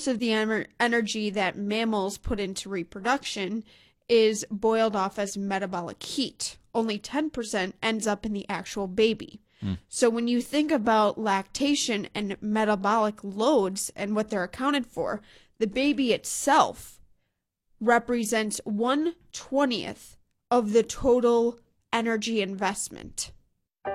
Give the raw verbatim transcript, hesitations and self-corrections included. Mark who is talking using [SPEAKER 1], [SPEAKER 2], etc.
[SPEAKER 1] most of the ener- energy that mammals put into reproduction is boiled off as metabolic heat. Only ten percent ends up in the actual baby. Mm. So when you think about lactation and metabolic loads and what they're accounted for, the baby itself represents one twentieth of the total energy investment.